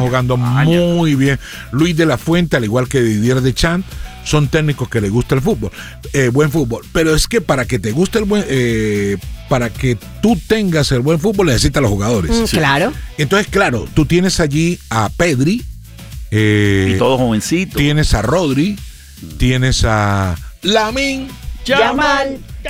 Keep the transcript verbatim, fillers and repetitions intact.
jugando muy bien. Luis de la Fuente, al igual que Didier Deschamps, son técnicos que les gusta el fútbol, eh, buen fútbol. Pero es que para que te guste el buen, eh, para que tú tengas el buen fútbol necesitas los jugadores. Mm, sí. Claro. Entonces, claro, tú tienes allí a Pedri. Eh, y todos jovencitos. Tienes a Rodri, tienes a Lamine Yamal.